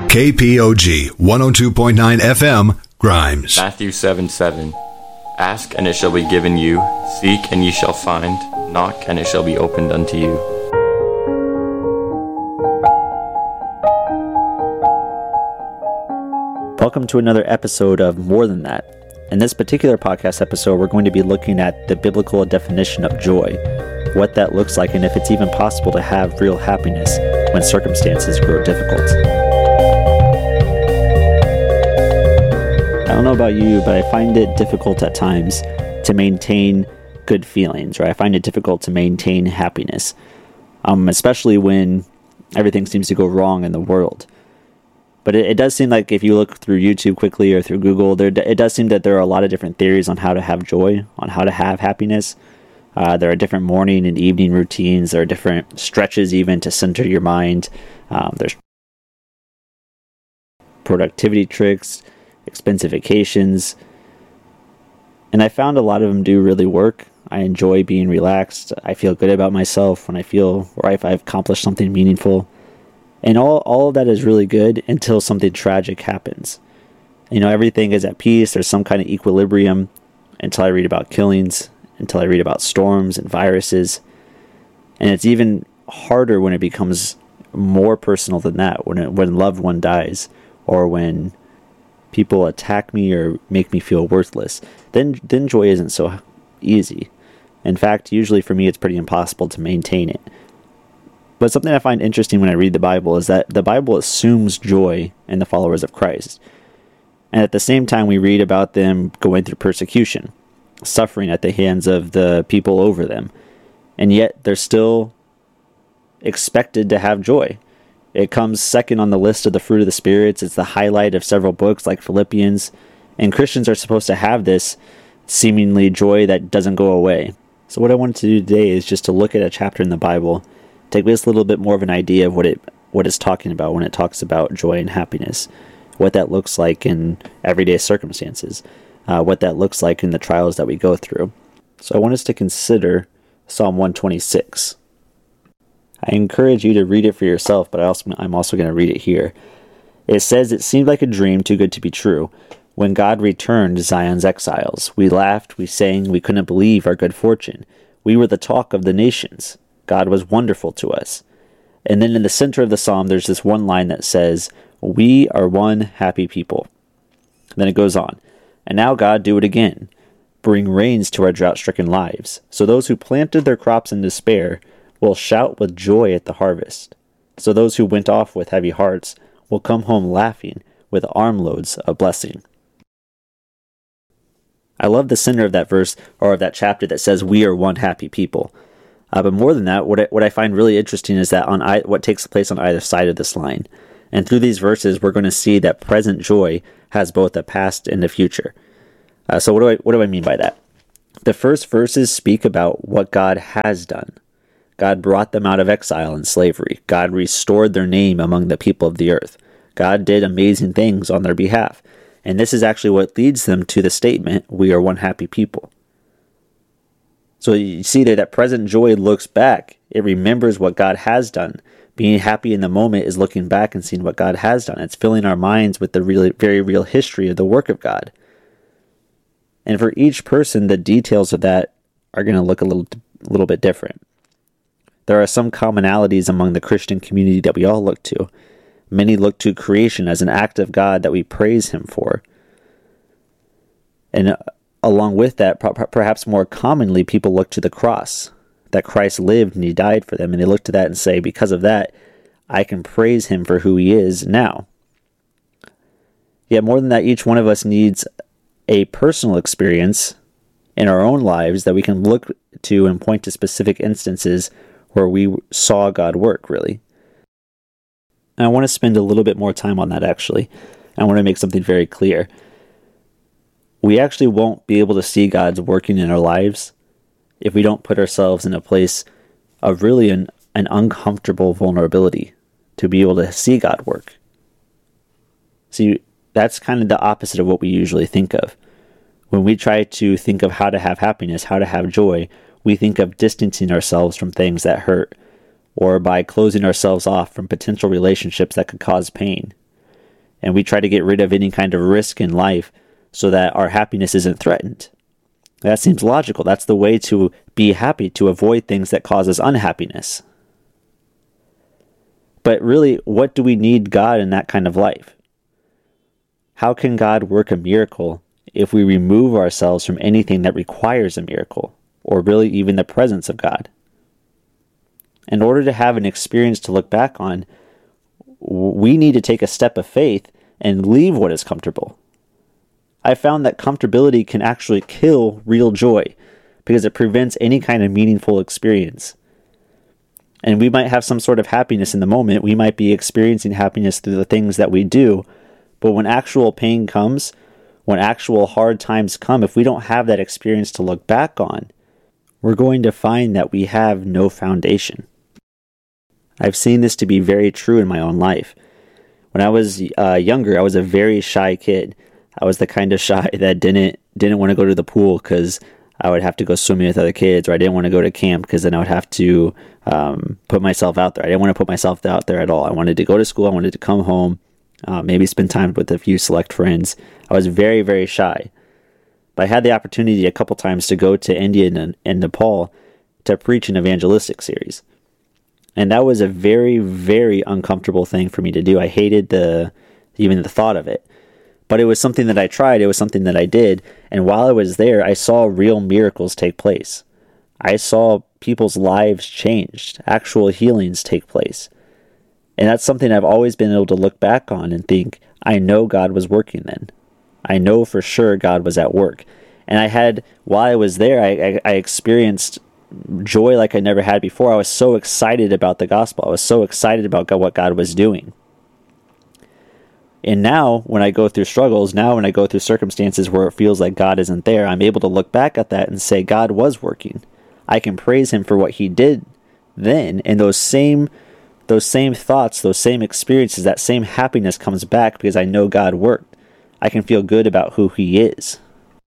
KPOG 102.9 FM, Grimes. Matthew 7:7. Ask, and it shall be given you. Seek, and ye shall find. Knock, and it shall be opened unto you. Welcome to another episode of More Than That. In this particular podcast episode, we're going to be looking at the biblical definition of joy, what that looks like, and if it's even possible to have real happiness when circumstances grow difficult. I don't know about you, but I find it difficult at times to maintain good feelings, or I find it difficult to maintain happiness, especially when everything seems to go wrong in the world. But it does seem like if you look through YouTube quickly or through Google, it does seem that there are a lot of different theories on how to have joy, on how to have happiness. There are different morning and evening routines. There are different stretches even to center your mind. There's productivity tricks, expensive vacations. And I found a lot of them do really work. I enjoy being relaxed. I feel good about myself when I feel or if I've accomplished something meaningful. And all of that is really good until something tragic happens. You know, everything is at peace. There's some kind of equilibrium until I read about killings, until I read about storms and viruses. And it's even harder when it becomes more personal than that, when a loved one dies, or when people attack me or make me feel worthless. Then joy isn't so easy. In fact, usually for me, it's pretty impossible to maintain it. But something I find interesting when I read the Bible is that the Bible assumes joy in the followers of Christ. And at the same time, we read about them going through persecution, suffering at the hands of the people over them. And yet, they're still expected to have joy. It comes second on the list of the fruit of the spirits. It's the highlight of several books like Philippians. And Christians are supposed to have this seemingly joy that doesn't go away. So what I wanted to do today is just to look at a chapter in the Bible, take us a little bit more of an idea of what it's talking about when it talks about joy and happiness, what that looks like in everyday circumstances, what that looks like in the trials that we go through. So I want us to consider Psalm 126. I encourage you to read it for yourself, but I'm also going to read it here. It says, "It seemed like a dream too good to be true. When God returned Zion's exiles, we laughed, we sang, we couldn't believe our good fortune. We were the talk of the nations. God was wonderful to us." And then in the center of the psalm, there's this one line that says, "We are one happy people." And then it goes on, "And now, God, do it again. Bring rains to our drought-stricken lives, so those who planted their crops in despair will shout with joy at the harvest. So those who went off with heavy hearts will come home laughing with armloads of blessing." I love the center of that verse, or of that chapter, that says, "We are one happy people." But more than that, what I find really interesting is that what takes place on either side of this line. And through these verses, we're going to see that present joy has both a past and a future. So what do I mean by that? The first verses speak about what God has done. God brought them out of exile and slavery. God restored their name among the people of the earth. God did amazing things on their behalf. And this is actually what leads them to the statement, "We are one happy people." So you see there that present joy looks back. It remembers what God has done. Being happy in the moment is looking back and seeing what God has done. It's filling our minds with the really, very real history of the work of God. And for each person, the details of that are going to look a little bit different. There are some commonalities among the Christian community that we all look to. Many look to creation as an act of God that we praise Him for. And along with that, perhaps more commonly, people look to the cross, that Christ lived and He died for them, and they look to that and say, because of that, I can praise Him for who He is now. Yet more than that, each one of us needs a personal experience in our own lives that we can look to and point to specific instances where we saw God work, really. And I want to spend a little bit more time on that, actually. I want to make something very clear. We actually won't be able to see God's working in our lives if we don't put ourselves in a place of really an uncomfortable vulnerability to be able to see God work. See, that's kind of the opposite of what we usually think of. When we try to think of how to have happiness, how to have joy, we think of distancing ourselves from things that hurt, or by closing ourselves off from potential relationships that could cause pain. And we try to get rid of any kind of risk in life so that our happiness isn't threatened. That seems logical. That's the way to be happy, to avoid things that cause us unhappiness. But really, what do we need God in that kind of life? How can God work a miracle if we remove ourselves from anything that requires a miracle, or really even the presence of God? In order to have an experience to look back on, we need to take a step of faith and leave what is comfortable. I found that comfortability can actually kill real joy because it prevents any kind of meaningful experience. And we might have some sort of happiness in the moment. We might be experiencing happiness through the things that we do. But when actual pain comes, when actual hard times come, if we don't have that experience to look back on, we're going to find that we have no foundation. I've seen this to be very true in my own life. When I was younger, I was a very shy kid. I was the kind of shy that didn't want to go to the pool because I would have to go swimming with other kids, or I didn't want to go to camp because then I would have to put myself out there. I didn't want to put myself out there at all. I wanted to go to school. I wanted to come home, maybe spend time with a few select friends. I was very, very shy. But I had the opportunity a couple times to go to India and Nepal to preach an evangelistic series. And that was a very, very uncomfortable thing for me to do. I hated even the thought of it. But it was something that I tried. It was something that I did. And while I was there, I saw real miracles take place. I saw people's lives changed, actual healings take place. And that's something I've always been able to look back on and think, I know God was working then. I know for sure God was at work. And while I was there, I experienced joy like I never had before. I was so excited about the gospel. I was so excited about what God was doing. And now, when I go through struggles, when I go through circumstances where it feels like God isn't there, I'm able to look back at that and say, God was working. I can praise Him for what He did then, and those same thoughts, those same experiences, that same happiness comes back because I know God worked. I can feel good about who He is.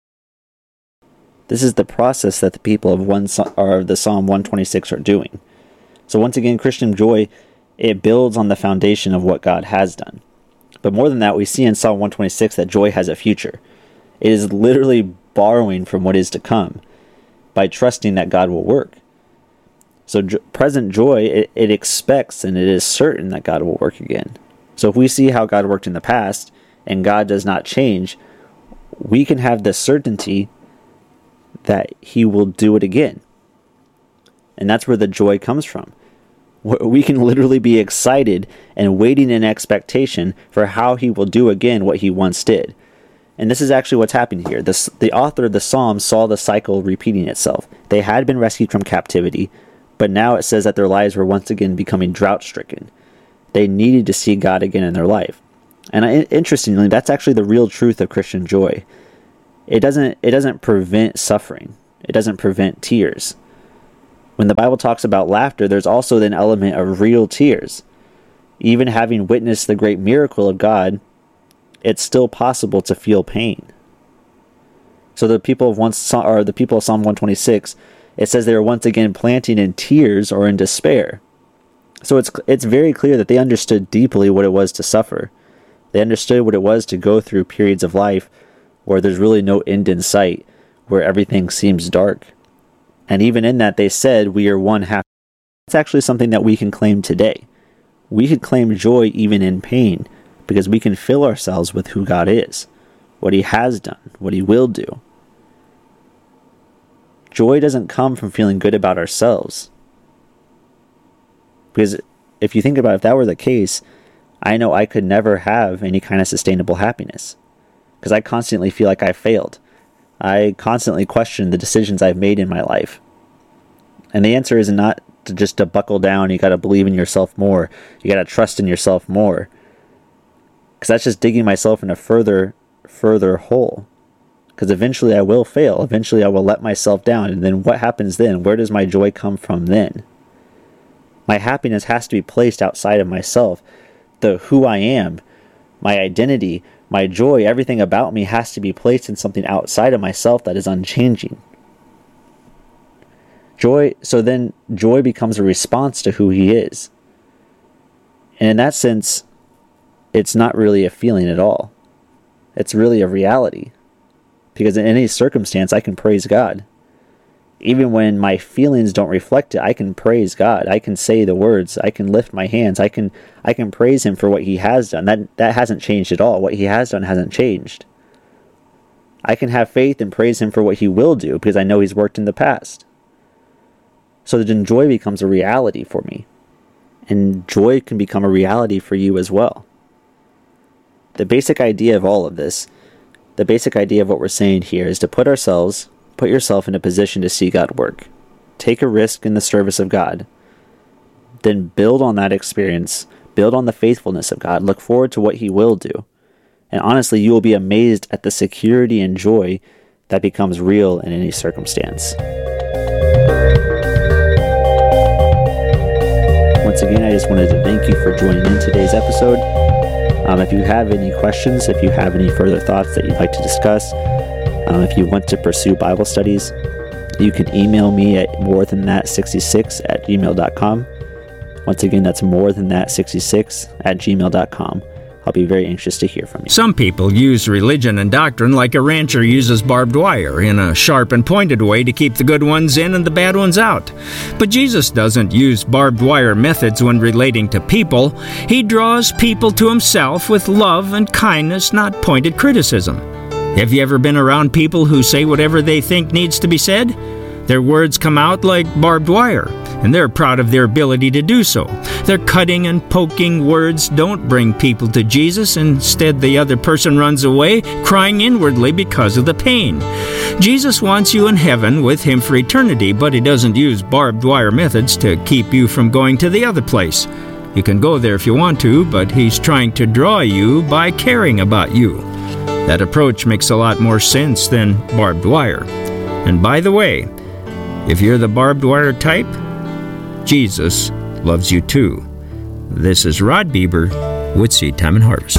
This is the process that the people of the Psalm 126 are doing. So once again, Christian joy, it builds on the foundation of what God has done. But more than that, we see in Psalm 126 that joy has a future. It is literally borrowing from what is to come by trusting that God will work. So present joy, it expects and it is certain that God will work again. So if we see how God worked in the past and God does not change, we can have the certainty that He will do it again. And that's where the joy comes from. We can literally be excited and waiting in expectation for how He will do again what He once did. And this is actually what's happening here. The author of the Psalm saw the cycle repeating itself. They had been rescued from captivity, but now it says that their lives were once again becoming drought-stricken. They needed to see God again in their life. And interestingly, that's actually the real truth of Christian joy. It doesn't prevent suffering. It doesn't prevent tears. When the Bible talks about laughter, there's also an element of real tears. Even having witnessed the great miracle of God, it's still possible to feel pain. So the people of Psalm 126, it says they were once again planting in tears or in despair. So it's very clear that they understood deeply what it was to suffer. They understood what it was to go through periods of life where there's really no end in sight, where everything seems dark. And even in that, they said, we are one half. That's actually something that we can claim today. We could claim joy even in pain, because we can fill ourselves with who God is, what He has done, what He will do. Joy doesn't come from feeling good about ourselves. Because if you think about it, if that were the case, I know I could never have any kind of sustainable happiness. Because I constantly feel like I failed. I constantly question the decisions I've made in my life. And the answer is not to buckle down. You got to believe in yourself more. You got to trust in yourself more. Because that's just digging myself in a further hole. Because eventually I will fail. Eventually I will let myself down. And then what happens then? Where does my joy come from then? My happiness has to be placed outside of myself. Who I am, my identity, my joy, everything about me has to be placed in something outside of myself that is unchanging. So then joy becomes a response to who He is. And in that sense, it's not really a feeling at all. It's really a reality. Because in any circumstance, I can praise God. Even when my feelings don't reflect it, I can praise God. I can say the words. I can lift my hands. I can praise Him for what He has done. That hasn't changed at all. What He has done hasn't changed. I can have faith and praise Him for what He will do because I know He's worked in the past. So then joy becomes a reality for me. And joy can become a reality for you as well. The basic idea of all of this, the basic idea of what we're saying here is to put yourself in a position to see God work. Take a risk in the service of God. Then build on that experience. Build on the faithfulness of God. Look forward to what He will do. And honestly, you will be amazed at the security and joy that becomes real in any circumstance. Once again, I just wanted to thank you for joining in today's episode. If you have any questions, if you have any further thoughts that you'd like to discuss, if you want to pursue Bible studies, you can email me at morethanthat66@gmail.com. Once again, that's morethanthat66@gmail.com. I'll be very anxious to hear from you. Some people use religion and doctrine like a rancher uses barbed wire, in a sharp and pointed way to keep the good ones in and the bad ones out. But Jesus doesn't use barbed wire methods when relating to people. He draws people to Himself with love and kindness, not pointed criticism. Have you ever been around people who say whatever they think needs to be said? Their words come out like barbed wire, and they're proud of their ability to do so. Their cutting and poking words don't bring people to Jesus. Instead, the other person runs away, crying inwardly because of the pain. Jesus wants you in heaven with Him for eternity, but He doesn't use barbed wire methods to keep you from going to the other place. You can go there if you want to, but He's trying to draw you by caring about you. That approach makes a lot more sense than barbed wire. And by the way, if you're the barbed wire type, Jesus loves you too. This is Rod Bieber with Seed Time and Harvest.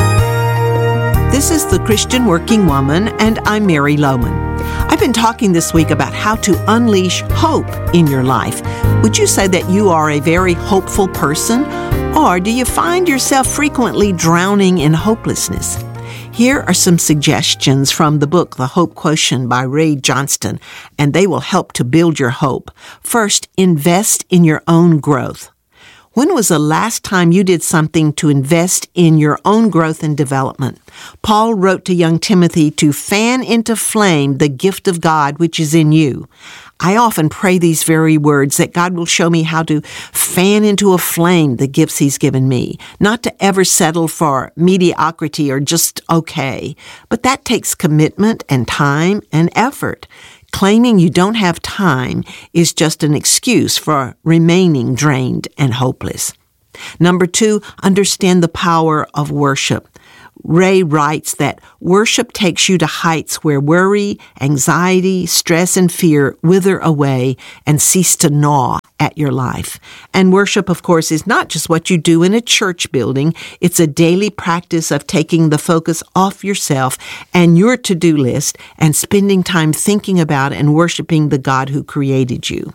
This is The Christian Working Woman, and I'm Mary Lohman. I've been talking this week about how to unleash hope in your life. Would you say that you are a very hopeful person, or do you find yourself frequently drowning in hopelessness? Here are some suggestions from the book, The Hope Quotient by Ray Johnston, and they will help to build your hope. First, invest in your own growth. When was the last time you did something to invest in your own growth and development? Paul wrote to young Timothy to fan into flame the gift of God which is in you. I often pray these very words, that God will show me how to fan into a flame the gifts He's given me, not to ever settle for mediocrity or just okay. But that takes commitment and time and effort. Claiming you don't have time is just an excuse for remaining drained and hopeless. Number 2, understand the power of worship. Ray writes that worship takes you to heights where worry, anxiety, stress, and fear wither away and cease to gnaw at your life. And worship, of course, is not just what you do in a church building. It's a daily practice of taking the focus off yourself and your to-do list and spending time thinking about and worshiping the God who created you.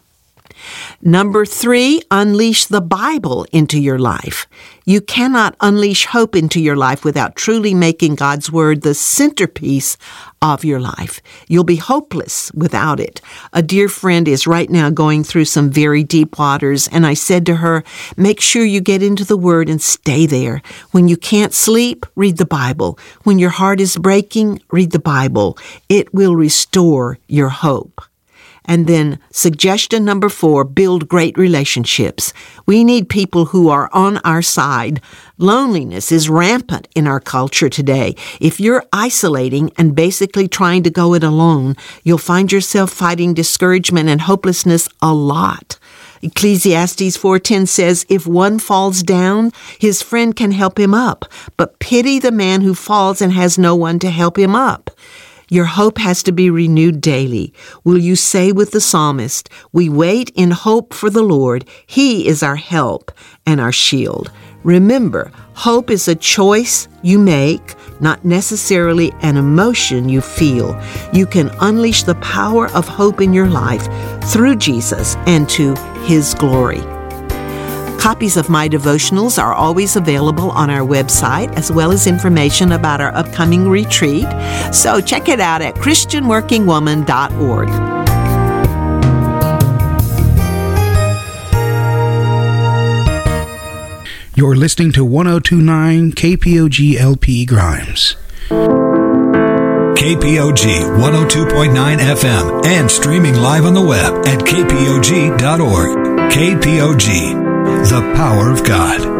Number 3, unleash the Bible into your life. You cannot unleash hope into your life without truly making God's Word the centerpiece of your life. You'll be hopeless without it. A dear friend is right now going through some very deep waters, and I said to her, make sure you get into the Word and stay there. When you can't sleep, read the Bible. When your heart is breaking, read the Bible. It will restore your hope. And then suggestion number 4, build great relationships. We need people who are on our side. Loneliness is rampant in our culture today. If you're isolating and basically trying to go it alone, you'll find yourself fighting discouragement and hopelessness a lot. Ecclesiastes 4:10 says, if one falls down, his friend can help him up, but pity the man who falls and has no one to help him up. Your hope has to be renewed daily. Will you say with the psalmist, we wait in hope for the Lord. He is our help and our shield. Remember, hope is a choice you make, not necessarily an emotion you feel. You can unleash the power of hope in your life through Jesus and to His glory. Copies of my devotionals are always available on our website, as well as information about our upcoming retreat. So check it out at ChristianWorkingWoman.org. You're listening to 102.9 KPOG LP Grimes. KPOG 102.9 FM and streaming live on the web at kpog.org. KPOG, the power of God.